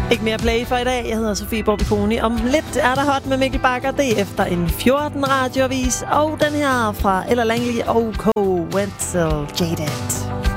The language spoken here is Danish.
Ikke mere play for i dag. Jeg hedder Sofie Borbiconi. Om lidt er der hot med Mikkel Bakker. Det er efter en 14 radioavis. Og den her fra Ella Langley og Co. Wenzel Jaded.